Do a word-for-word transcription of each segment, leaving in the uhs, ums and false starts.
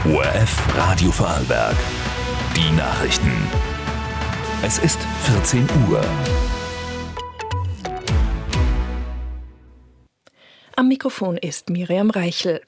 O R F Radio Vorarlberg. Die Nachrichten. Es ist vierzehn Uhr. Am Mikrofon ist Miriam Reichel.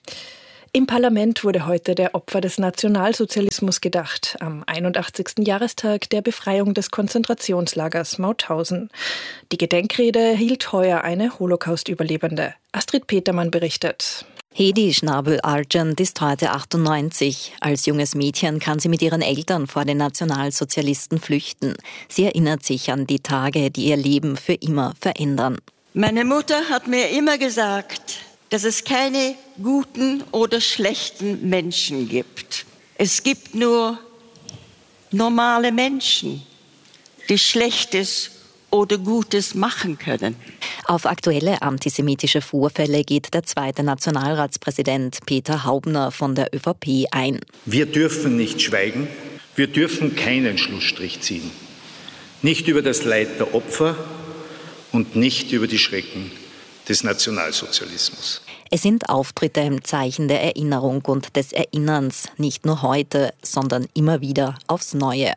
Im Parlament wurde heute der Opfer des Nationalsozialismus gedacht, am einundachtzigsten Jahrestag der Befreiung des Konzentrationslagers Mauthausen. Die Gedenkrede hielt heuer eine Holocaust-Überlebende. Astrid Petermann berichtet. Hedi Schnabel-Argent ist heute achtundneunzig. Als junges Mädchen kann sie mit ihren Eltern vor den Nationalsozialisten flüchten. Sie erinnert sich an die Tage, die ihr Leben für immer verändern. Meine Mutter hat mir immer gesagt, dass es keine guten oder schlechten Menschen gibt. Es gibt nur normale Menschen, die Schlechtes oder Gutes machen können. Auf aktuelle antisemitische Vorfälle geht der zweite Nationalratspräsident Peter Haubner von der ÖVP ein. Wir dürfen nicht schweigen, wir dürfen keinen Schlussstrich ziehen. Nicht über das Leid der Opfer und nicht über die Schrecken des Nationalsozialismus. Es sind Auftritte im Zeichen der Erinnerung und des Erinnerns, nicht nur heute, sondern immer wieder aufs Neue.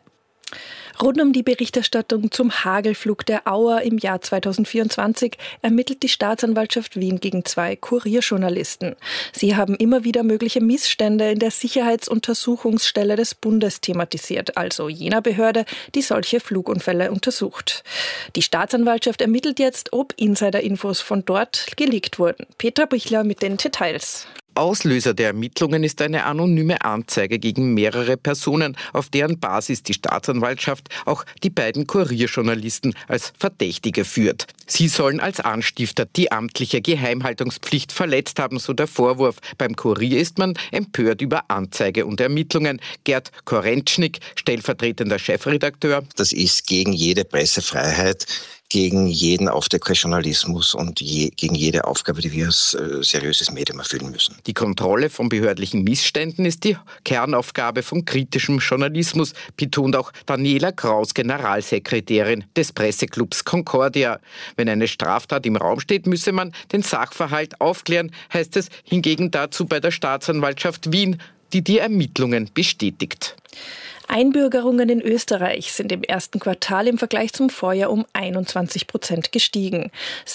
Rund um die Berichterstattung zum Hagelflug der Auer im Jahr zweitausendvierundzwanzig ermittelt die Staatsanwaltschaft Wien gegen zwei Kurierjournalisten. Sie haben immer wieder mögliche Missstände in der Sicherheitsuntersuchungsstelle des Bundes thematisiert, also jener Behörde, die solche Flugunfälle untersucht. Die Staatsanwaltschaft ermittelt jetzt, ob Insiderinfos von dort geleakt wurden. Petra Bichler mit den Details. Auslöser der Ermittlungen ist eine anonyme Anzeige gegen mehrere Personen, auf deren Basis die Staatsanwaltschaft auch die beiden Kurierjournalisten als Verdächtige führt. Sie sollen als Anstifter die amtliche Geheimhaltungspflicht verletzt haben, so der Vorwurf. Beim Kurier ist man empört über Anzeige und Ermittlungen. Gerd Korentschnik, stellvertretender Chefredakteur. Das ist gegen jede Pressefreiheit, gegen jeden Aufdecker-Journalismus und je, gegen jede Aufgabe, die wir als äh, seriöses Medium erfüllen müssen. Die Kontrolle von behördlichen Missständen ist die Kernaufgabe von kritischem Journalismus, betont auch Daniela Kraus, Generalsekretärin des Presseclubs Concordia. Wenn eine Straftat im Raum steht, müsse man den Sachverhalt aufklären, heißt es hingegen dazu bei der Staatsanwaltschaft Wien, die die Ermittlungen bestätigt. Einbürgerungen in Österreich sind im ersten Quartal im Vergleich zum Vorjahr um einundzwanzig Prozent gestiegen.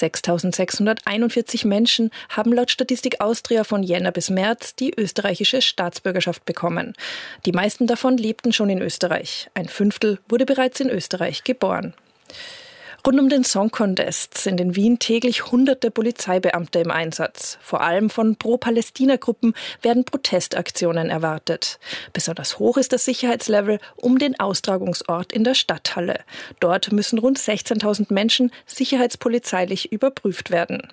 sechstausendsechshunderteinundvierzig Menschen haben laut Statistik Austria von Jänner bis März die österreichische Staatsbürgerschaft bekommen. Die meisten davon lebten schon in Österreich. Ein Fünftel wurde bereits in Österreich geboren. Rund um den Song Contest sind in Wien täglich hunderte Polizeibeamte im Einsatz. Vor allem von Pro-Palästina-Gruppen werden Protestaktionen erwartet. Besonders hoch ist das Sicherheitslevel um den Austragungsort in der Stadthalle. Dort müssen rund sechzehntausend Menschen sicherheitspolizeilich überprüft werden.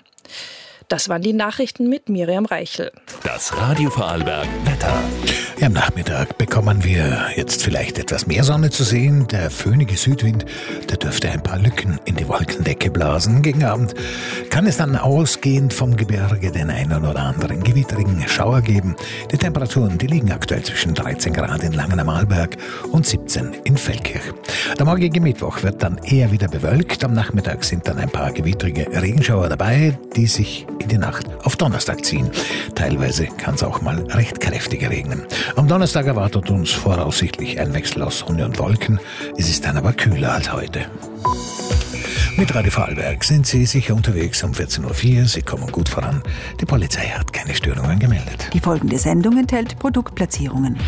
Das waren die Nachrichten mit Miriam Reichel. Das Radio Vorarlberg Wetter. Ja, am Nachmittag bekommen wir jetzt vielleicht etwas mehr Sonne zu sehen. Der föhnige Südwind, der dürfte ein paar Lücken in die Wolkendecke blasen. Gegen Abend kann es dann ausgehend vom Gebirge den einen oder anderen gewitterigen Schauer geben. Die Temperaturen, die liegen aktuell zwischen dreizehn Grad in Langen am Arlberg und siebzehn in Feldkirch. Der morgige Mittwoch wird dann eher wieder bewölkt. Am Nachmittag sind dann ein paar gewittrige Regenschauer dabei, die sich in die Nacht auf Donnerstag ziehen. Teilweise kann es auch mal recht kräftig regnen. Am Donnerstag erwartet uns voraussichtlich ein Wechsel aus Sonne und Wolken. Es ist dann aber kühler als heute. Mit Radio Vorarlberg sind Sie sicher unterwegs um vierzehn Uhr vier. Sie kommen gut voran. Die Polizei hat keine Störungen gemeldet. Die folgende Sendung enthält Produktplatzierungen.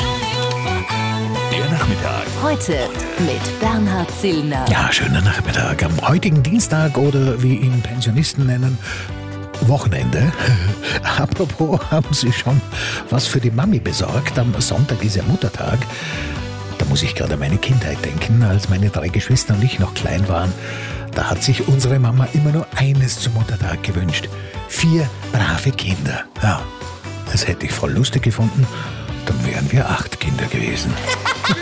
Der Nachmittag. Heute mit Bernhard Zillner. Ja, schöner Nachmittag. Am heutigen Dienstag oder wie ihn Pensionisten nennen, Wochenende. Apropos, haben Sie schon was für die Mami besorgt? Am Sonntag ist ja Muttertag. Da muss ich gerade an meine Kindheit denken, als meine drei Geschwister und ich noch klein waren. Da hat sich unsere Mama immer nur eines zum Muttertag gewünscht. Vier brave Kinder. Ja, das hätte ich voll lustig gefunden. Dann wären wir acht Kinder gewesen.